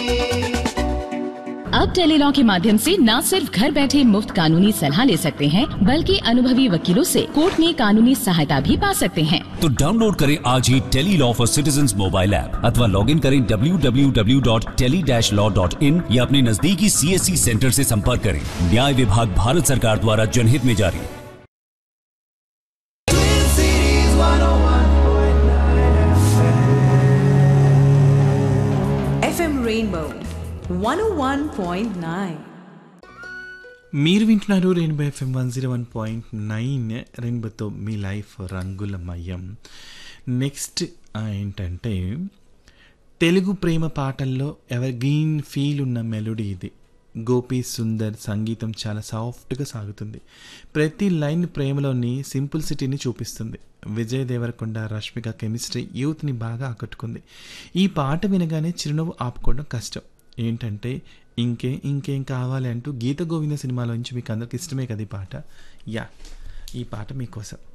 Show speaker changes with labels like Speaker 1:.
Speaker 1: अब टेलीलॉ के माध्यम से न सिर्फ घर बैठे मुफ्त कानूनी सलाह ले सकते हैं, बल्कि अनुभवी वकीलों से कोर्ट में कानूनी सहायता भी पा सकते हैं।
Speaker 2: तो डाउनलोड करें आज ही Tele-Law for citizens mobile app अथवा लॉग इन करें www.tele-law.in या अपने नजदीकी CSC सेंटर से संपर्क करें। न्याय विभाग भारत सरकार द्वारा जनहित में जारी।
Speaker 3: FM Rainbow 101.9.
Speaker 4: మీరు వింటున్నారు రెయిన్బో FM 101.9 రెయిన్బోతో మీ లైఫ్ రంగులమయం. నెక్స్ట్ ఏంటంటే తెలుగు ప్రేమ పాటల్లో ఎవర్ గ్రీన్ ఫీల్ ఉన్న మెలోడీ ఇది. గోపి సుందర్ సంగీతం చాలా సాఫ్ట్గా సాగుతుంది. ప్రతి లైన్ ప్రేమలోని సింపుల్సిటీని చూపిస్తుంది. విజయ్ దేవరకొండ రష్మిక కెమిస్ట్రీ యూత్ని బాగా ఆకట్టుకుంది. ఈ పాట వినగానే చిరునవ్వు ఆపుకోవడం కష్టం. ఏంటంటే ఇంకేం కావాలి అంటూ గీత గోవింద సినిమాలోంచి మీకు అందరికి ఇష్టమే కదా ఈ పాట. ఈ పాట మీకోసం.